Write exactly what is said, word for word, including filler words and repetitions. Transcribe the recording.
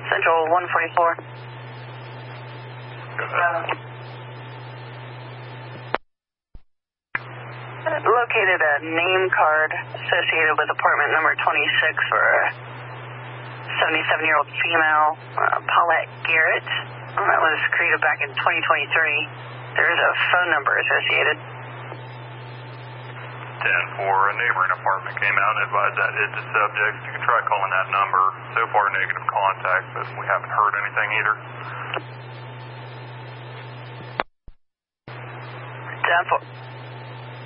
Central one forty-four. Located a name card associated with apartment number twenty-six for a seventy-seven-year-old female, uh, Paulette Garrett. Uh, that was created back in twenty twenty-three. There is a phone number associated. ten four, a neighboring apartment came out and advised that it's a subject. You can try calling that number. So far, negative contact, but we haven't heard anything either. ten four.